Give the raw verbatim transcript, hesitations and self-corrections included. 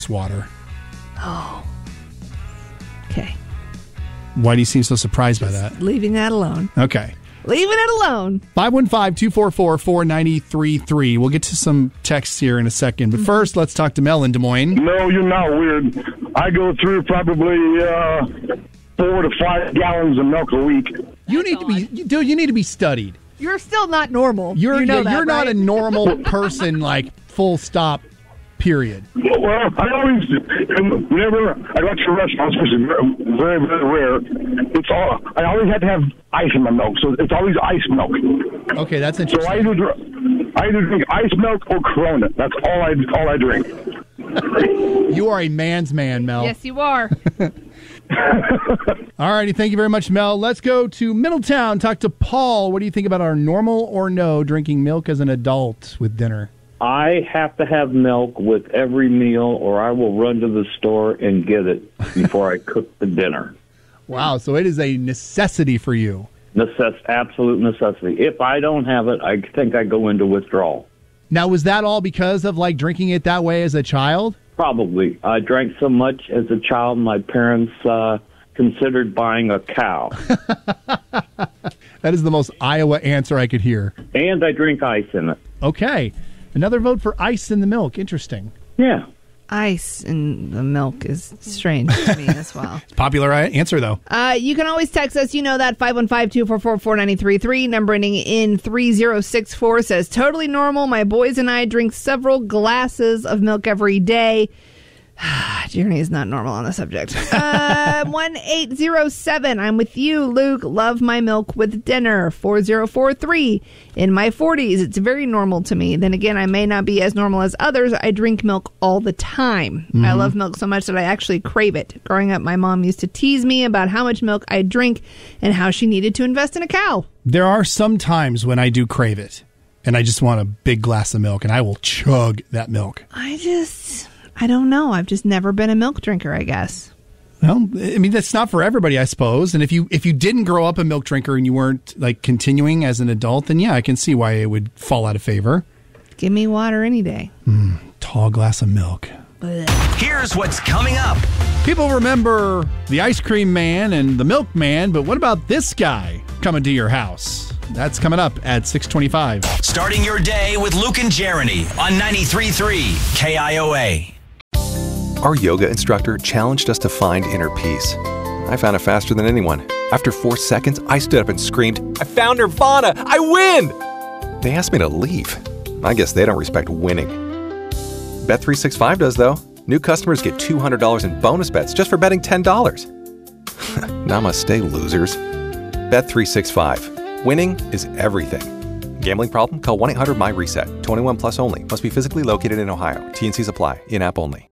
water. Oh. Okay. Why do you seem so surprised by that? Leaving that alone. Okay. Leaving it alone. five one five, two four four, four nine three three. We'll get to some texts here in a second. But first, let's talk to Mel in Des Moines. No, you're not weird. I go through probably uh, four to five gallons of milk a week. You need to be, you, dude, you need to be studied. You're still not normal. You're, you know you're, that, you're not right? a normal person, like, full stop, period. Well, I always, whenever I go to restaurants, which is very, very rare, it's all, I always have to have ice in my milk, so it's always ice milk. Okay, that's So interesting. I either, dr- I either drink ice milk or Corona. That's all I, all I drink. You are a man's man, Mel. Yes, you are. All righty, thank you very much, Mel. Let's go to Middletown, talk to Paul. What do you think about our normal or no drinking milk as an adult with dinner? I have to have milk with every meal, or I will run to the store and get it before I cook the dinner. Wow, so it is a necessity for you. Necess- absolute necessity. If I don't have it, I think I go into withdrawal. Now, was that all because of, like, drinking it that way as a child? Probably. I drank so much as a child, my parents uh, considered buying a cow. That is the most Iowa answer I could hear. And I drink ice in it. Okay. Another vote for ice in the milk. Interesting. Yeah. Ice in the milk is strange to me as well. Popular answer, though. Uh, you can always text us. You know that five one five, two four four, four nine three three. Number ending in three zero six four says, totally normal. My boys and I drink several glasses of milk every day. Journey is not normal on the subject. Uh, one eight zero seven. I'm with you, Luke. Love my milk with dinner. four zero four three. In my forties, it's very normal to me. Then again, I may not be as normal as others. I drink milk all the time. Mm-hmm. I love milk so much that I actually crave it. Growing up, my mom used to tease me about how much milk I drink and how she needed to invest in a cow. There are some times when I do crave it, and I just want a big glass of milk, and I will chug that milk. I just... I don't know. I've just never been a milk drinker, I guess. Well, I mean, that's not for everybody, I suppose. And if you if you didn't grow up a milk drinker and you weren't, like, continuing as an adult, then yeah, I can see why it would fall out of favor. Give me water any day. Mm, tall glass of milk. Blech. Here's what's coming up. People remember the ice cream man and the milkman, but what about this guy coming to your house? That's coming up at six twenty-five. Starting your day with Luke and Jeremy on ninety-three point three K I O A. Our yoga instructor challenged us to find inner peace. I found it faster than anyone. After four seconds, I stood up and screamed, I found Nirvana! I win! They asked me to leave. I guess they don't respect winning. Bet three sixty-five does, though. New customers get two hundred dollars in bonus bets just for betting ten dollars. Namaste, losers. Bet three sixty-five. Winning is everything. Gambling problem? Call one eight hundred M Y RESET. twenty-one plus only. Must be physically located in Ohio. T N Cs apply. In-app only.